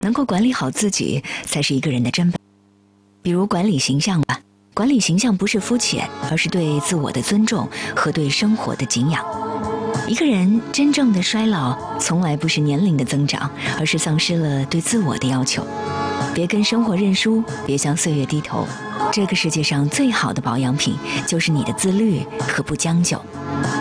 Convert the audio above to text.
能够管理好自己，才是一个人的真本。比如管理形象吧，管理形象不是肤浅，而是对自我的尊重和对生活的敬仰。一个人真正的衰老，从来不是年龄的增长，而是丧失了对自我的要求。别跟生活认输，别向岁月低头。这个世界上最好的保养品，就是你的自律和不将就。